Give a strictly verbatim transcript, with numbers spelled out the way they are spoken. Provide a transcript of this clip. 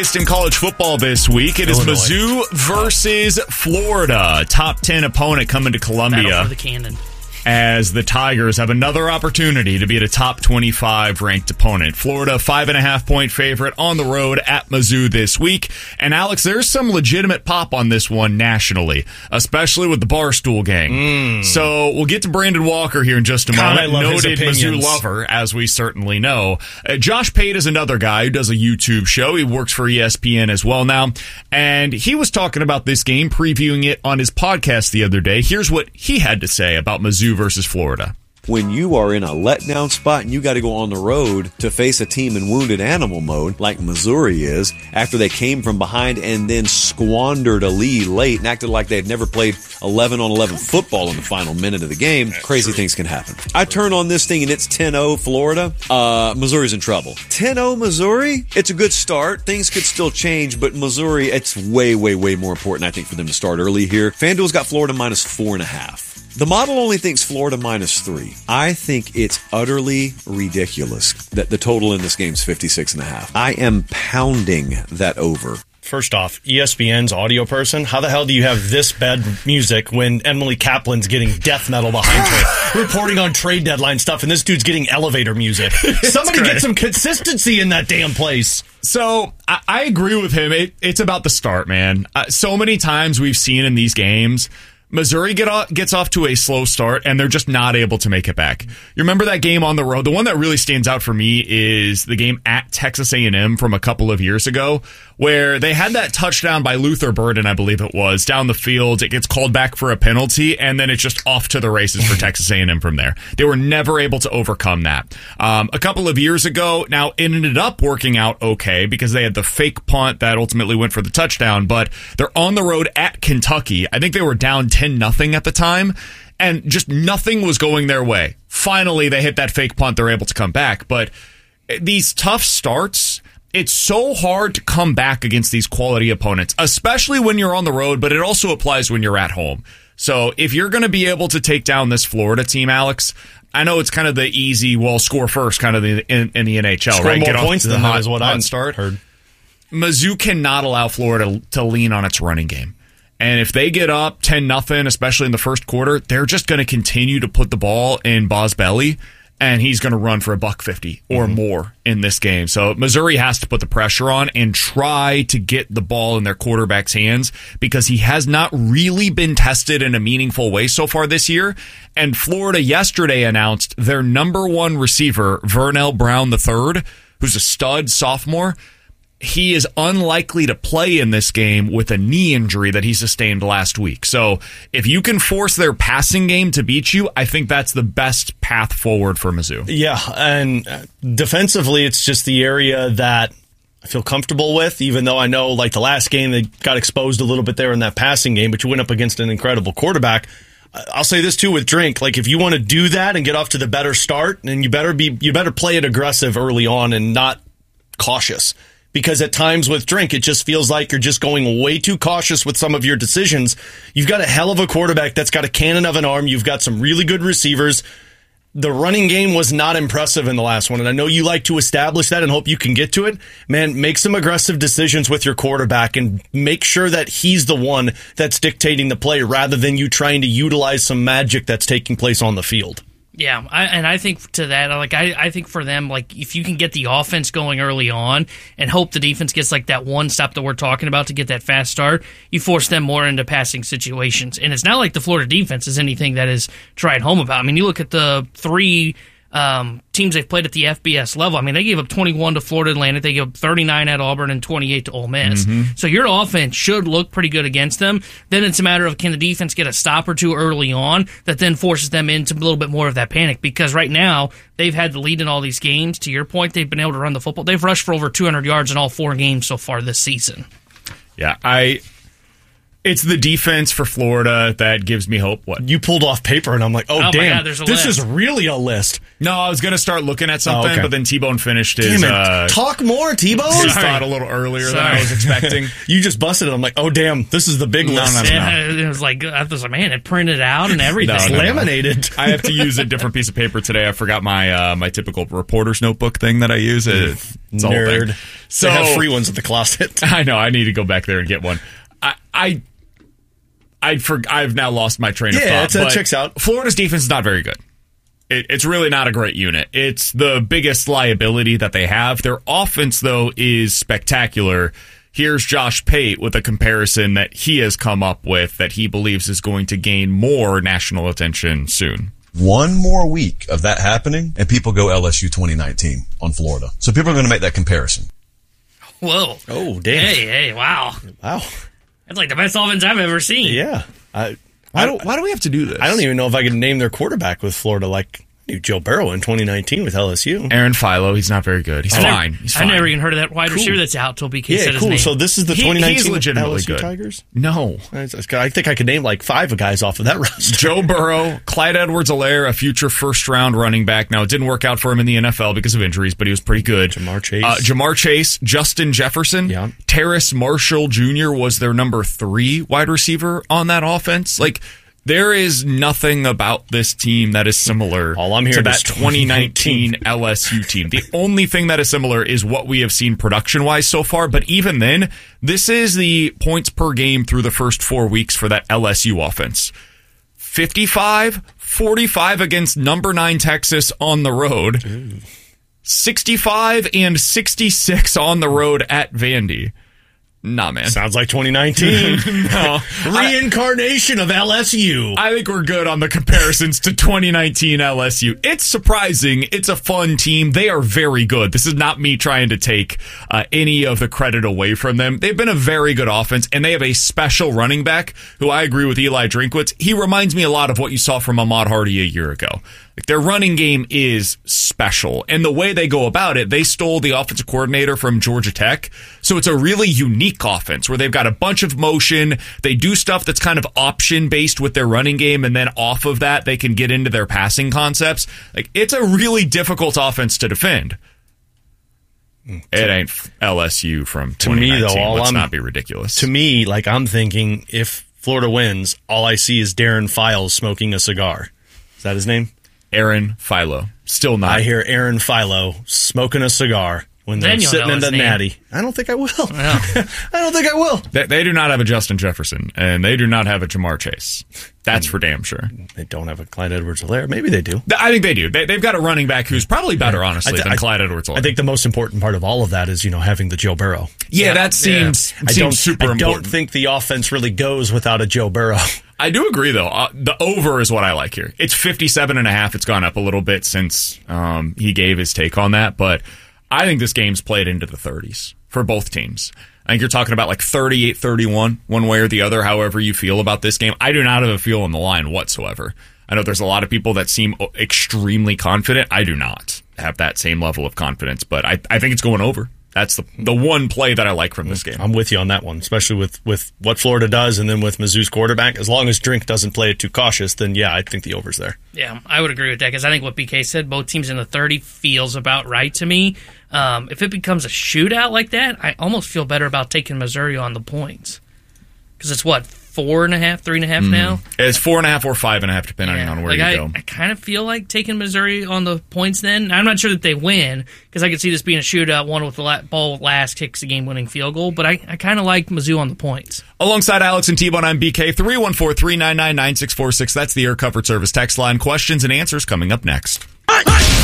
In college football this week, it is Illinois. Mizzou versus Florida. Top ten opponent coming to Columbia. Battle for the Cannon. As the Tigers have another opportunity to be at a top twenty-five ranked opponent. Florida, five and a half point favorite on the road at Mizzou this week. And Alex, there's some legitimate pop on this one nationally, especially with the Barstool gang. Mm. So we'll get to Brandon Walker here in just a God, moment. I love his Noted Mizzou opinions. lover, as we certainly know. Uh, Josh Pate is another guy who does a YouTube show. He works for E S P N as well now. And he was talking about this game, previewing it on his podcast the other day. Here's what he had to say about Mizzou versus Florida. When you are in a letdown spot and you got to go on the road to face a team in wounded animal mode, like Missouri is, after they came from behind and then squandered a lead late and acted like they had never played eleven on eleven football in the final minute of the game, crazy things can happen. I turn on this thing and it's ten oh Florida. Uh, Missouri's in trouble. ten oh Missouri? It's a good start. Things could still change, but Missouri, it's way, way, way more important, I think, for them to start early here. FanDuel's got Florida minus four and a half. The model only thinks Florida minus three. I think it's utterly ridiculous that the total in this game is fifty-six and a half. I am pounding that over. First off, E S P N's audio person, how the hell do you have this bad music when Emily Kaplan's getting death metal behind her, reporting on trade deadline stuff, and this dude's getting elevator music? Somebody great. get some consistency in that damn place. So I, I agree with him. It, it's about the start, man. Uh, so many times we've seen in these games, Missouri get off, gets off to a slow start, and they're just not able to make it back. You remember that game on the road? The one that really stands out for me is the game at Texas A and M from a couple of years ago, where they had that touchdown by Luther Burden, I believe it was, down the field. It gets called back for a penalty, and then it's just off to the races for Texas A and M from there. They were never able to overcome that. Um, a couple of years ago, now it ended up working out okay because they had the fake punt that ultimately went for the touchdown, but they're on the road at Kentucky. I think they were down ten nothing at the time, and just nothing was going their way. Finally, they hit that fake punt. They're able to come back. But these tough starts, it's so hard to come back against these quality opponents, especially when you're on the road, but it also applies when you're at home. So if you're going to be able to take down this Florida team, Alex, I know it's kind of the easy, well, score first kind of the, in, in the N H L, Score right? more Get off points to the than that hot, is what hot I start. heard. Mizzou cannot allow Florida to lean on its running game. And if they get up ten nothing, especially in the first quarter, they're just going to continue to put the ball in Boz's belly, and he's going to run for a buck fifty or mm-hmm. more in this game. So Missouri has to put the pressure on and try to get the ball in their quarterback's hands because he has not really been tested in a meaningful way so far this year. And Florida yesterday announced their number one receiver, Vernell Brown the third, who's a stud sophomore. He is unlikely to play in this game with a knee injury that he sustained last week. So if you can force their passing game to beat you, I think that's the best path forward for Mizzou. Yeah, and defensively, it's just the area that I feel comfortable with, even though I know like the last game they got exposed a little bit there in that passing game, but you went up against an incredible quarterback. I'll say this too with Drink, like if you want to do that and get off to the better start, then you better be you better play it aggressive early on and not cautious. Because at times with Drink, it just feels like you're just going way too cautious with some of your decisions. You've got a hell of a quarterback that's got a cannon of an arm. You've got some really good receivers. The running game was not impressive in the last one, and I know you like to establish that and hope you can get to it. Man, make some aggressive decisions with your quarterback and make sure that he's the one that's dictating the play rather than you trying to utilize some magic that's taking place on the field. Yeah, I, and I think to that, like I, I think for them, like if you can get the offense going early on and hope the defense gets like that one stop that we're talking about to get that fast start, you force them more into passing situations. And it's not like the Florida defense is anything that is to write home about. I mean, you look at the three um, teams they've played at the F B S level. I mean, they gave up twenty-one to Florida Atlantic. They gave up thirty-nine at Auburn and twenty-eight to Ole Miss. Mm-hmm. So your offense should look pretty good against them. Then it's a matter of can the defense get a stop or two early on that then forces them into a little bit more of that panic. Because right now, they've had the lead in all these games. To your point, they've been able to run the football. They've rushed for over two hundred yards in all four games so far this season. Yeah, I... It's the defense for Florida that gives me hope. What? You pulled off paper, and I'm like, oh, Oh my damn, God, there's a this list. is really a list. No, I was going to start looking at something, Oh, okay. but then T-Bone finished his, Damn it. uh, Talk more, T-Bone. his Sorry. thought a little earlier than Sorry. I was expecting. You just busted it. I'm like, oh, damn, this is the big No, list. no, no. Yeah, it was like I was like, man, it printed out and everything. No, It's no, no. laminated. I have to use a different piece of paper today. I forgot my uh, my typical reporter's notebook thing that I use. It, it's a whole thing. Nerd. So They have free ones at the closet. I know I need to go back there and get one. I I I for, I've now lost my train of Yeah, thought. that's- that but checks out. Florida's defense is not very good. It, it's really not a great unit. It's the biggest liability that they have. Their offense, though, is spectacular. Here's Josh Pate with a comparison that he has come up with that he believes is going to gain more national attention soon. One more week of that happening, and people go L S U twenty nineteen on Florida. So people are going to make that comparison. Whoa. Oh, damn. Hey, hey, wow. Wow. That's like the best offense I've ever seen. Yeah. I, Why do, why do we have to do this? I don't even know if I can name their quarterback with Florida like I knew Joe Burrow in twenty nineteen with L S U. Aaron Philo, he's not very good. He's I never- fine. He's I fine. never even heard of that wide Cool. receiver that's out till B K Yeah, said his cool. name. So this is the He- twenty nineteen he's legitimately L S U good. Tigers? No. I think I could name like five guys off of that roster. Joe Burrow, Clyde Edwards-Helaire, a future first-round running back. Now, it didn't work out for him in the N F L because of injuries, but he was pretty good. Jamar Chase. Uh, Jamar Chase, Justin Jefferson. Yeah. Terrace Marshall Junior was their number three wide receiver on that offense. Like, there is nothing about this team that is similar All I'm to hearing that is twenty nineteen L S U team. The only thing that is similar is what we have seen production-wise so far, but even then, this is the points per game through the first four weeks for that L S U offense. fifty-five, forty-five against number nine Texas on the road. Ooh. sixty-five and sixty-six on the road at Vandy. Nah, man. Sounds like twenty nineteen. No. Reincarnation of L S U. I think we're good on the comparisons to twenty nineteen L S U. It's surprising. It's a fun team. They are very good. This is not me trying to take uh, any of the credit away from them. They've been a very good offense, and they have a special running back who I agree with Eli Drinkwitz. He reminds me a lot of what you saw from Ahmad Hardy a year ago. Like, their running game is special, and the way they go about it, they stole the offensive coordinator from Georgia Tech, so it's a really unique offense where they've got a bunch of motion. They do stuff that's kind of option-based with their running game, and then off of that, they can get into their passing concepts. Like, it's a really difficult offense to defend. It ain't L S U from To me, twenty nineteen. though, all Let's I'm- not be ridiculous. To me, like I'm thinking, if Florida wins, all I see is Darren Files smoking a cigar. Is that his name? Aaron Philo. Still not. I hear Aaron Philo smoking a cigar when they're Then you'll sitting know in the his name. natty. I don't think I will. Yeah. I don't think I will. They, they do not have a Justin Jefferson, and they do not have a Jamar Chase. That's for damn sure. They don't have a Clyde Edwards-Helaire. Maybe they do. Th- I think they do. They, they've got a running back who's probably better, honestly, I th- than I- Clyde Edwards-Helaire. I think the most important part of all of that is, you know, having the Joe Burrow. yeah, Yeah. that seems, I seems don't, super I important. don't think the offense really goes without a Joe Burrow. I do agree, though. Uh, the over is what I like here. It's fifty-seven and a half. It's gone up a little bit since um, he gave his take on that, but I think this game's played into the thirties for both teams. I think you're talking about like thirty-eight thirty-one, one way or the other, however you feel about this game. I do not have a feel on the line whatsoever. I know there's a lot of people that seem extremely confident. I do not have that same level of confidence, but I, I think it's going over. That's the the one play that I like from this game. I'm with you on that one, especially with, with what Florida does and then with Mizzou's quarterback. As long as Drink doesn't play it too cautious, then yeah, I think the over's there. Yeah, I would agree with that because I think what B K said, both teams in the thirty feels about right to me. Um, if it becomes a shootout like that, I almost feel better about taking Missouri on the points because it's what four and a half, three and a half now. It's four and a half or five and a half, depending Yeah. on where like you I, go. I kind of feel like taking Missouri on the points. Then I'm not sure that they win because I could see this being a shootout. One with the la- ball last kicks the game-winning field goal, but I, I kind of like Mizzou on the points. Alongside Alex and T-Bone, I'm B K. three one four, three nine nine, nine six four six. That's the Air Comfort Service text line. Questions and answers coming up next.